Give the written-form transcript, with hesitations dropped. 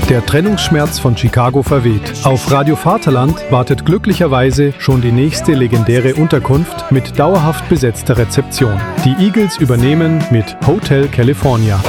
Der Trennungsschmerz von Chicago verweht. Auf Radio Vaterland wartet glücklicherweise schon die nächste legendäre Unterkunft mit dauerhaft besetzter Rezeption. Die Eagles übernehmen mit Hotel California.